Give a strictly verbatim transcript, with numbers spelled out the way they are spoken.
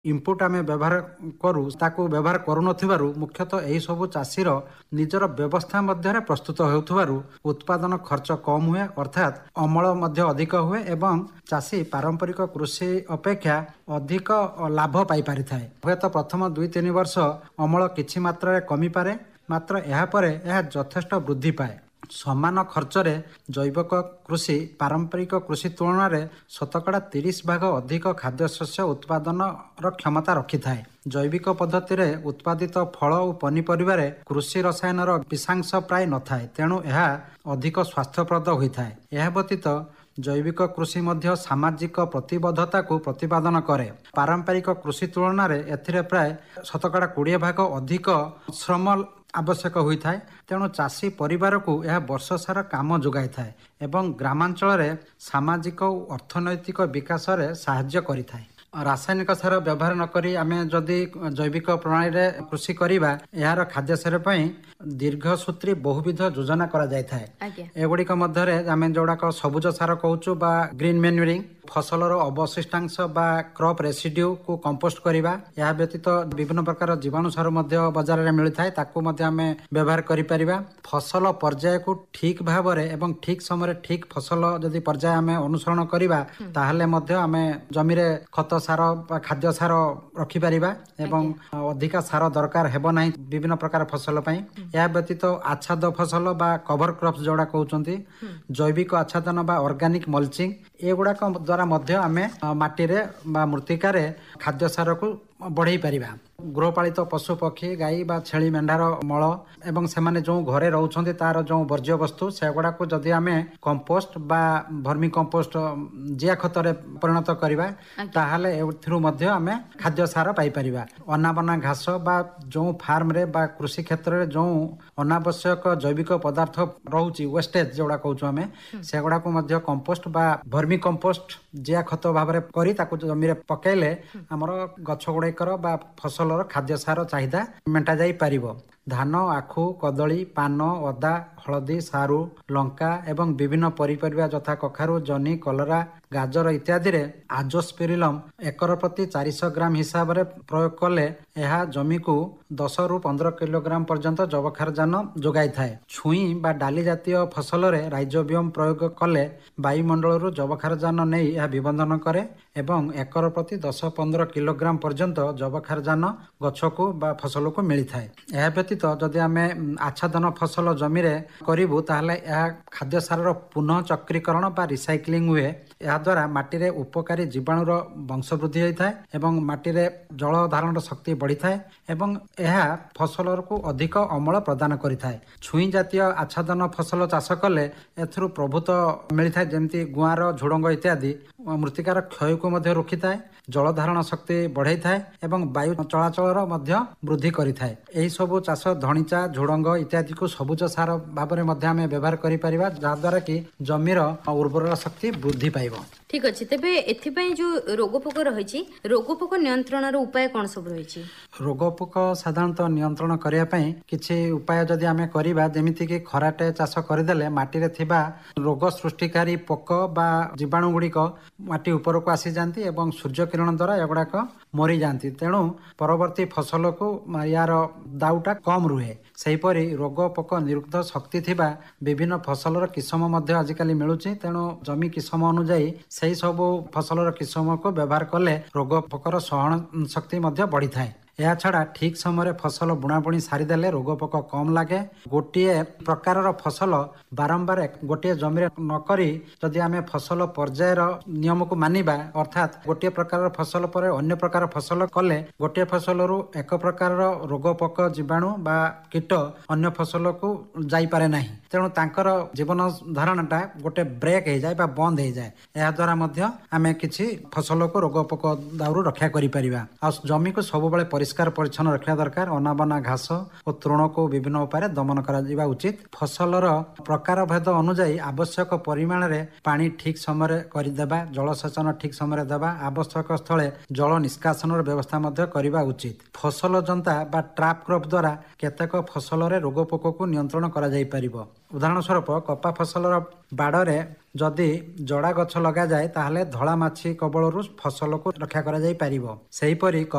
Input आम व्यवहार करूँ ताकू व्यवहार करूनथिबारु मुख्यतः यही सबु चाषीर निजर व्यवस्था मध्य प्रस्तुत होउथिबारु उत्पादन खर्च कम हुए अर्थात अमल मध्य अधिक हुए एवं चाषी पारंपरिक कृषि अपेक्षा अधिक लाभ पाई पारि थाए। हुएत प्रथम दुई तीन वर्ष अमल किछि मात्रा कमी पारे मात्र यह परे यह यथेष्ट वृद्धि पाए। समान खर्चरे जैविक कृषि पारंपरिक कृषि तुलन में शतकड़ा तीस भाग अधिक खाद्यशस्य उत्पादन क्षमता रखि थाए। जैविक पद्धति रे उत्पादित फल और पनीपरिबारे कृषि रसायन विषांश प्राय न थाए, तेणु यह अधिक स्वास्थ्यप्रद होता है। यह व्यतीत जैविक कृषि मध्य सामाजिक प्रतिबद्धता को प्रतिपादन करे। पारंपरिक कृषि तुलन में एथिरे प्राय शतकड़ा बीस भाग अधिक श्रम आवश्यक होता है, तेणु चाषी परिवार को यह वर्ष सारा काम जोगाई थाए एवं ग्रामांचल रे सामाजिक और अर्थनैतिक विकास रे सहाय्य करि थाए। रासायनिक सार व्यवहार नक आम जदि जैविक प्रणाली रे कृषि करिबा यार खाद्य सार पई दीर्घसूत्री बहुविध योजना करा जाय थाए। एगुड़िक मध्य आम जोड़ाक सबुज सार कहूँ बा ग्रीन मैन्यूरिंग फसलर अवशिष्टांश बा क्रॉप रेसिड्यू को कंपोस्ट करिबा। यह व्यतीत विभिन्न प्रकार जीवाणु सार मध्य बाजार रे मिलि थाए, ताकू मध्य आम व्यवहार करि परिबा। फसल पर्याय को ठीक भाव रे एवं ठीक समय ठीक फसल जदि पर्याय आम अनुसरण करिबा ताहले मध्य आम जमी रे खत सार खाद्य सार रखिपारिबा एवं अधिक सार दरकार हेबो नाही विभिन्न प्रकार फसल पई। या व्यतीत आच्छाद फसल बा कवर क्रॉप्स जोड़ा कहउचंती जैविक आच्छादन बा ऑर्गेनिक मल्चिंग एगुड़ा द्वारा मध्य आमे माटी रे बा मृत्तिका रे खाद्य सार को बढ़ाई पारिबा। गृहपालित पशु पक्षी गाई बा छेली मेंढार मल एवं सेमाने जो घरे रहउछंती तार जो वर्ज्य वस्तु सेगुड़ा को जदि आमे कंपोस्ट बा भर्मी कंपोस्ट जिया खत रे परिणत करिबा ताहाले एथिरु मध्य आमे खाद्य सार पाई परिबा। अनाबना घास बा जो फार्म रे बा कृषि क्षेत्र रे जो अनावश्यक जैविक पदार्थ रहउची वेस्टेज जोड़ा कहउछु आमे सेगुड़ा को मध्य कंपोस्ट बा भर्मी कंपोस्ट जिया खत भाबरे करी ताकू जमी रे पकेले हमर गछ गुड़ाकर बा फसल खाद्य सार चाहिदा मेटा जाई पारिबो। धान आखु कदली पान अदा हलदी सारू लंका एवं विभिन्न पनीपरिया यथा कखारु जनी कलरा गाजर इत्यादि रे आजोस्पिरिलम एकर प्रति चार सौ ग्राम हिसाब रे प्रयोग कले यह जमी को दस रु पंद्रह किलोग्राम पर्यंत जबखारजान जोगाई थाए। छुई बा डाली जातीय फसल रे राइजोबियम प्रयोग कले वायुमंडल रु जबखारजान नहीं यह विबंधन करे एवं एकर प्रति दस पंद्रह किलोग्राम पर्यंत जबखारजान गछ को बा फसल को मिली थाए। यह व्यतीत जदि आमे आच्छादन फसल जमी रे करिबु ताहले यह खाद्य सार पुनः चक्रीकरण बा रिसाइक्लिंग हुए। यह द्वारा माटी रे उपकारी जीवाणुर वंशवृद्धि होता है एवं माटी रे जल धारण शक्ति बढ़ी थाए एवं यह फसल को अधिक अमल प्रदान करिथाए। छुई जातीय आच्छादन फसल चाष कले एथरु प्रभुत मिलता है जेमती गुआर झुडंग इत्यादि मृत्तिकार क्षय को मध्य रोकी थाए, जल धारण शक्ति बढ़ाई थाए एवं वायु चलाचल मध्य वृद्धि करिथाए। एही सबु चाष धणीचा झुडंग इत्यादि को सबुज सार भाव में मध्य आमे व्यवहार करि परिबा जहाद्वारा कि जमीर उर्वर शक्ति वृद्धि पाइबो। ठीक अछि। तेबे एथिपई जो रोगपोक रहिछि रोगपोक नियंत्रण रो उपाय कोन सब रहिछि? रोगपोक साधारणतः नियंत्रण करिया पई किछि उपाय जदि आमे करिबा जेमिति कि खराटे चाष करिदेले माटी रे थिबा रोग सृष्टिकारी पोक बा जीवाणु गुड़िक माटी ऊपर को आसी जाती एवं सूर्य किरण द्वारा एगुड़ाक मरी जाती, तेणु परवर्ती फसल को यार दाउटा कम रुहे। सेहीपरि रोग पोक निरुद्ध शक्ति थिबा विभिन्न फसलर किसम मध्य आजिकाली मिलुछि, तेणु जमी किसम अनुଯାयी सेही सबु फसलर किसम को व्यवहार कले रोग पोकर सहन शक्ति मध्य बढ़ी थाए। या छड़ा ठीक समय फसल बुणाबुणी सारीदेले रोग पोक कम लगे। गोटे प्रकार फसल बारंबार गोटे जमी नक जदि आम फसल पर्यायर नियम को मानिबा अर्थात गोटे प्रकार फसल पर अन्य प्रकार फसल कले गोटे फसल रु एक प्रकार रोग पोक जीवाणु बा कीट अन्य फसल को जाई पारे नाही, तेणु तांकर जीवन धारणटा गोटे ब्रेक हो जाए बा बंद हो जाए। या द्वारा मध्य आमे किछि फसल को रोग पोक दाउरु रक्षा करि परिबा। आ जमी को सब बेले परिष्कार परिच्छन्न रखा दरकार। अनाबना घास और तृण को विभिन्न उपाय दमन करा उचित। फसलर प्रकार भेद अनुଯାयी आवश्यक परिमाण रे पानी ठीक समय करदेबा, जलसेचन ठीक समय देबा, आवश्यक स्थले जल निष्कासन व्यवस्था मध्य करबा उचित। फसल जंता बा ट्रैप क्रॉप द्वारा केतेक फसल रे रोग पोक को नियंत्रण करा जाई परिबो। उदाहरण स्वरूप कपा फसलर बाड़े जदि जड़ा गछ लगा जाए ताहले धला माछी कबलरू फसल को रक्षा करा जाई परिबो। सेहीपरि